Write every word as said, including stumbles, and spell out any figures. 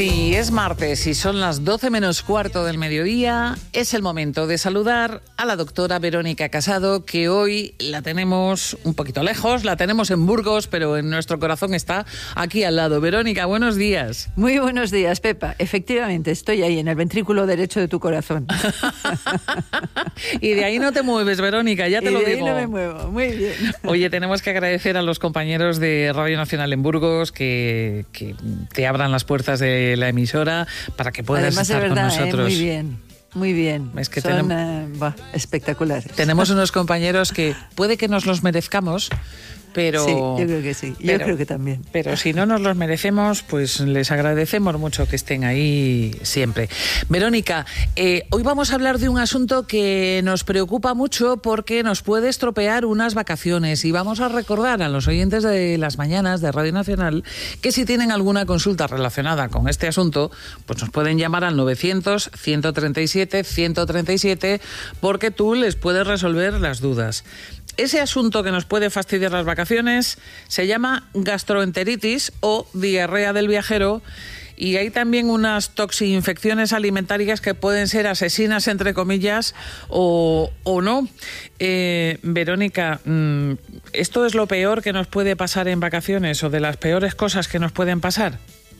Sí, es martes y son las doce menos cuarto del mediodía. Es el momento de saludar a la doctora Verónica Casado, que hoy la tenemos un poquito lejos, la tenemos en Burgos, pero en nuestro corazón está aquí al lado. Verónica, buenos días. Muy buenos días, Pepa. Efectivamente, estoy ahí en el ventrículo derecho de tu corazón. Y de ahí no te mueves, Verónica, ya te y lo de digo. Ahí no me muevo, muy bien. Oye, tenemos que agradecer a los compañeros de Radio Nacional en Burgos que, que te abran las puertas de la emisora para que puedas Además, estar de verdad, con nosotros. Eh, muy bien, muy bien. Es que Son tenem- eh, bah, espectaculares. Tenemos unos compañeros que puede que nos los merezcamos, pero... Sí, yo creo que sí. Yo pero, creo que también. Pero si no nos los merecemos, pues les agradecemos mucho que estén ahí siempre. Verónica, eh, hoy vamos a hablar de un asunto que nos preocupa mucho porque nos puede estropear unas vacaciones, y vamos a recordar a los oyentes de las mañanas de Radio Nacional que si tienen alguna consulta relacionada con este asunto, pues nos pueden llamar al novecientos, ciento treinta y siete, ciento treinta y siete, porque tú les puedes resolver las dudas. Ese asunto que nos puede fastidiar las vacaciones se llama gastroenteritis o diarrea del viajero, y hay también unas toxinfecciones alimentarias que pueden ser asesinas, entre comillas, o, o no. Eh, Verónica, ¿esto es lo peor que nos puede pasar en vacaciones o de las peores cosas que nos pueden pasar?